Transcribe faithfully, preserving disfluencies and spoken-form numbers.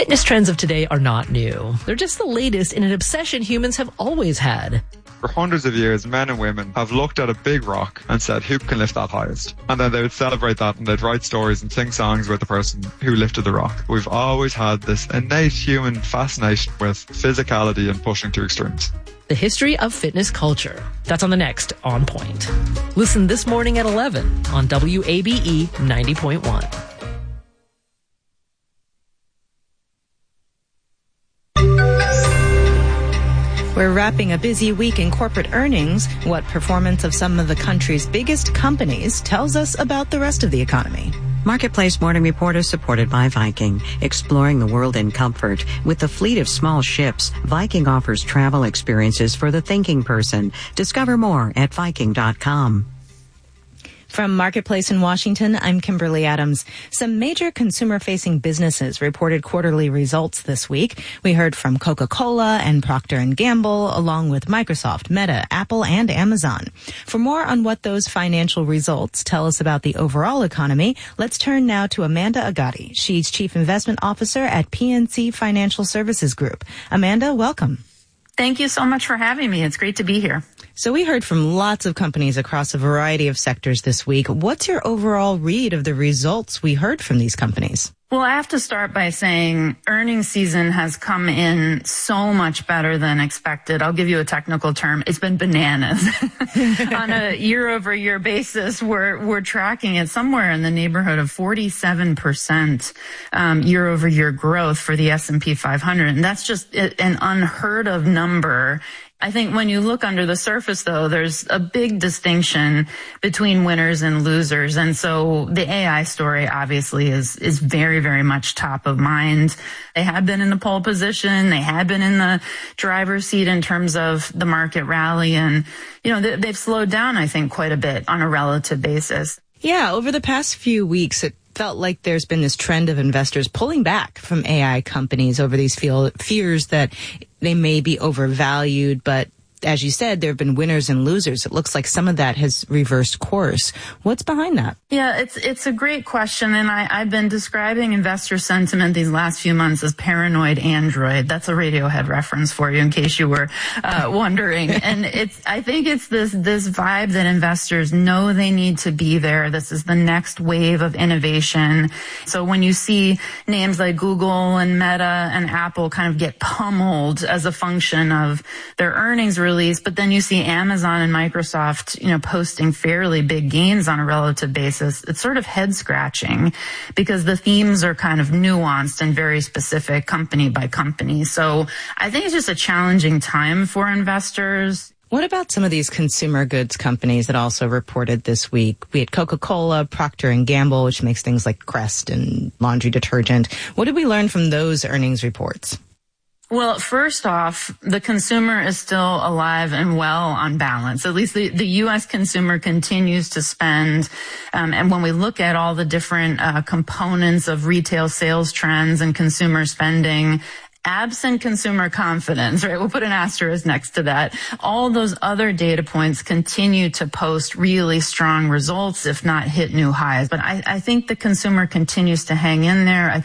fitness trends of today are not new. They're just the latest in an obsession humans have always had. For hundreds of years, men and women have looked at a big rock and said, who can lift that highest? And then they would celebrate that and they'd write stories and sing songs about the person who lifted the rock. We've always had this innate human fascination with physicality and pushing to extremes. The history of fitness culture. That's on the next On Point. Listen this morning at eleven on W A B E ninety point one. We're wrapping a busy week in corporate earnings. What performance of some of the country's biggest companies tells us about the rest of the economy. Marketplace Morning Report is supported by Viking, exploring the world in comfort. With a fleet of small ships, Viking offers travel experiences for the thinking person. Discover more at Viking dot com. From Marketplace in Washington, I'm Kimberly Adams. Some major consumer-facing businesses reported quarterly results this week. We heard from Coca-Cola and Procter and Gamble, along with Microsoft, Meta, Apple, and Amazon. For more on what those financial results tell us about the overall economy, let's turn now to Amanda Agati. She's Chief Investment Officer at P N C Financial Services Group. Amanda, welcome. Thank you so much for having me. It's great to be here. So we heard from lots of companies across a variety of sectors this week. What's your overall read of the results we heard from these companies? Well, I have to start by saying earnings season has come in so much better than expected. I'll give you a technical term. It's been bananas. On a year-over-year basis, we're we're tracking it somewhere in the neighborhood of forty-seven percent um, year-over-year growth for the S and P five hundred. And that's just an unheard of number. I think when you look under the surface, though, there's a big distinction between winners and losers. And so the A I story obviously is, is very, very much top of mind. They had been in the pole position. They had been in the driver's seat in terms of the market rally. And, you know, they, they've slowed down, I think, quite a bit on a relative basis. Yeah, over the past few weeks, it felt like there's been this trend of investors pulling back from A I companies over these feel, fears that they may be overvalued. But as you said, there have been winners and losers. It looks like some of that has reversed course. What's behind that? Yeah, it's it's a great question. And I, I've been describing investor sentiment these last few months as paranoid android. That's a Radiohead reference for you in case you were uh, wondering. And it's I think it's this this vibe that investors know they need to be there. This is the next wave of innovation. So when you see names like Google and Meta and Apple kind of get pummeled as a function of their earnings release, but then you see Amazon and Microsoft, you know, posting fairly big gains on a relative basis. It's sort of head scratching because the themes are kind of nuanced and very specific company by company. So I think it's just a challenging time for investors. What about some of these consumer goods companies that also reported this week? We had Coca-Cola, Procter and Gamble, which makes things like Crest and laundry detergent. What did we learn from those earnings reports? Well, first off, the consumer is still alive and well on balance. At least the, the U S consumer continues to spend. Um, and when we look at all the different uh, components of retail sales trends and consumer spending, absent consumer confidence, right? We'll put an asterisk next to that. All those other data points continue to post really strong results, if not hit new highs. But I, I think the consumer continues to hang in there. I